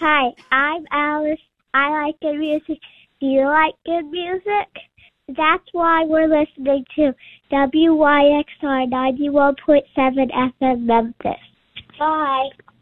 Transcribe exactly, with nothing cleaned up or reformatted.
Hi, I'm Alice. I like good music. Do you like good music? That's why we're listening to W Y X R ninety-one point seven F M Memphis. Bye.